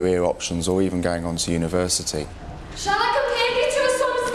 career options or even going on to university. Shall I compare you to a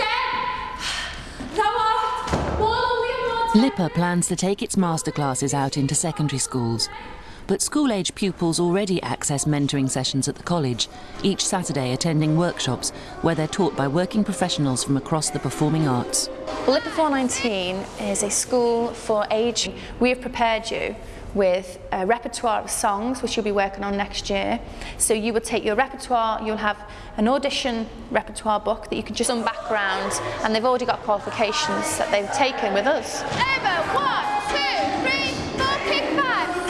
LIPA plans to take its masterclasses out into secondary schools, but school-age pupils already access mentoring sessions at the college, each Saturday attending workshops where they're taught by working professionals from across the performing arts. LIPA 419 is a school for age. We have prepared you with a repertoire of songs which you'll be working on next year. So you will take your repertoire, you'll have an audition repertoire book that you can just some background, and they've already got qualifications that they've taken with us. Over 1, 2, 3, 4, kick 5,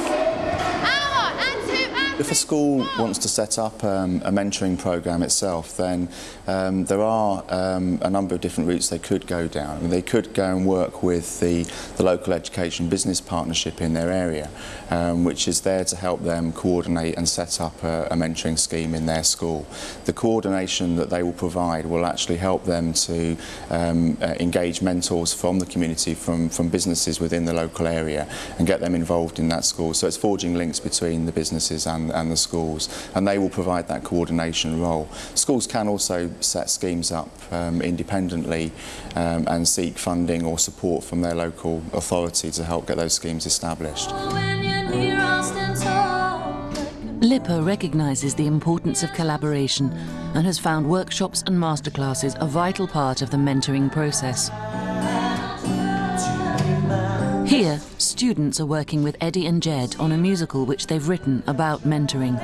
6, and 1, and 2, and 3. If a school wants to set up a mentoring programme itself, then there are a number of different routes they could go down. I mean, they could go and work with the local education business partnership in their area, which is there to help them coordinate and set up a mentoring scheme in their school. The coordination that they will provide will actually help them to engage mentors from the community, from businesses within the local area, and get them involved in that school. So it's forging links between the businesses and the schools, and they will provide that coordination role. Schools can also set schemes up independently and seek funding or support from their local authority to help get those schemes established. LIPA recognises the importance of collaboration and has found workshops and masterclasses a vital part of the mentoring process. Here, students are working with Eddie and Jed on a musical which they've written about mentoring.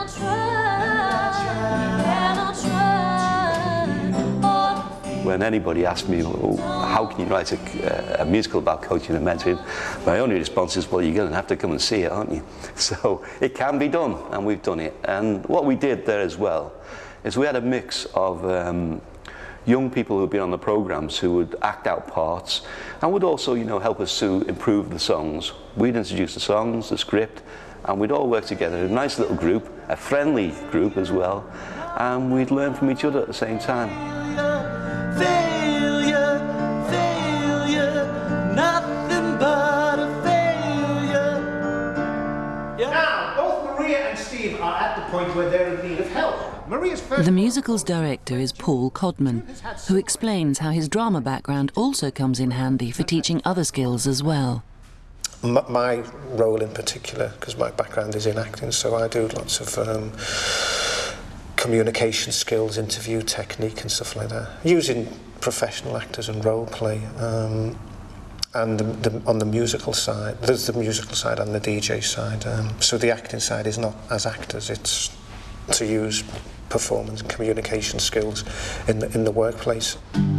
When anybody asks me, well, how can you write a musical about coaching and mentoring, my only response is, well, you're going to have to come and see it, aren't you? So it can be done, and we've done it. And what we did there as well is we had a mix of young people who'd been on the programmes who would act out parts and would also, you know, help us to improve the songs. We'd introduce the songs, the script, and we'd all work together in a nice little group, a friendly group as well, and we'd learn from each other at the same time. Failure, failure, nothing but a failure. Yeah. Now, both Maria and Steve are at the point where they're in need of help. Maria's first... The musical's director is Paul Codman, who explains how his drama background also comes in handy for teaching other skills as well. My role in particular, because my background is in acting, so I do lots of communication skills, interview technique and stuff like that, using professional actors and role play. And on the musical side, there's the musical side and the DJ side. So the acting side is not as actors, it's to use performance and communication skills in the workplace.